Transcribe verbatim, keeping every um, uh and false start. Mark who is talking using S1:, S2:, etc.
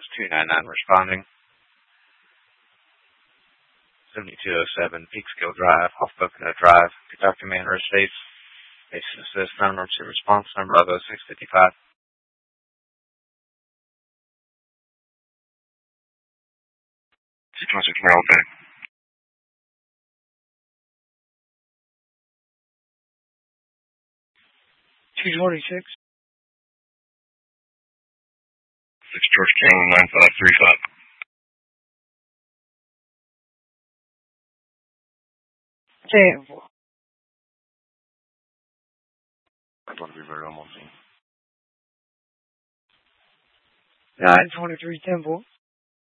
S1: two nine nine responding. seventy-two oh seven Peekskill Drive, off Pocono Drive, Kentucky Manor Estates. Patient assist, non-emergency response number five oh six fifty-five. six one six Merrill, okay. two twenty-six. six George County, nine five three five.
S2: Ten.
S1: I want to be very almost.
S2: nine twenty-three Temple.